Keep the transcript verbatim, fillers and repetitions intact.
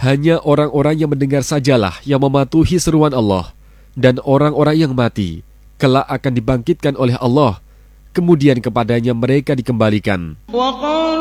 Hanya orang-orang yang mendengar sajalah yang mematuhi seruan Allah, dan orang-orang yang mati kelak akan dibangkitkan oleh Allah, kemudian kepadanya mereka dikembalikan.